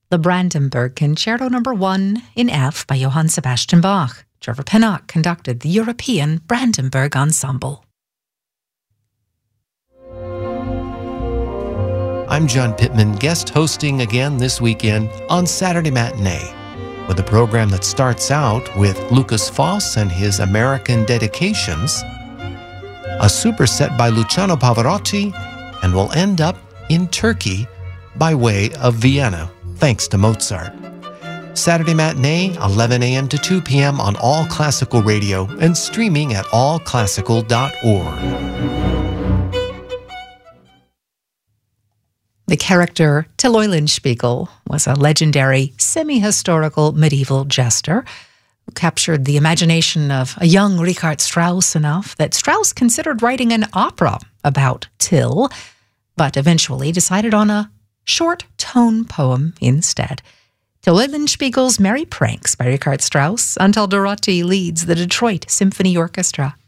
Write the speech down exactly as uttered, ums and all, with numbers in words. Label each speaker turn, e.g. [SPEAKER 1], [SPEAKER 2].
[SPEAKER 1] the Brandenburg Concerto Number One in F by Johann Sebastian Bach. Trevor Pinnock conducted the European Brandenburg Ensemble.
[SPEAKER 2] I'm John Pittman, guest hosting again this weekend on Saturday Matinee, with a program that starts out with Lucas Foss and his American dedications, a superset by Luciano Pavarotti, and will end up in Turkey by way of Vienna, thanks to Mozart. Saturday Matinee, eleven a.m. to two p.m. on All Classical Radio and streaming at all classical dot org.
[SPEAKER 1] The character Till Eulenspiegel was a legendary, semi-historical medieval jester who captured the imagination of a young Richard Strauss enough that Strauss considered writing an opera about Till, but eventually decided on a short tone poem instead. Till Eulenspiegel's Merry Pranks by Richard Strauss, until Dorothy leads the Detroit Symphony Orchestra.